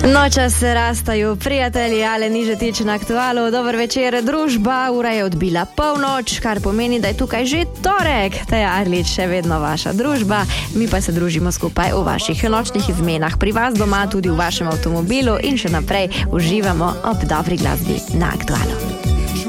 Nočas se rastajo prijatelji, ale niže tiče na aktualu. Dober večer, družba, ura je odbila polnoč, kar pomeni, da je tukaj že torek. Teja Arlič, še vedno vaša družba, mi pa se družimo skupaj v vaših nočnih izmenah, pri vas doma, tudi v vašem avtomobilu in še naprej uživamo ob dobri glasbi na aktualu.